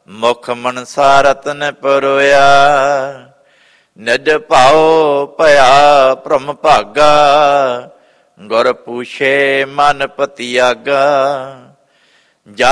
ਮੁਖ ਮਨਸਾ ਰਤਨ ਪਰੋਇਆ। ਨਿਜ ਭਾਉ ਭਇਆ ਭ੍ਰਮ ਭਾਗਾ, ਗੁਰ ਪੂਛੇ ਮਨ ਪਤਿਆਗਾ।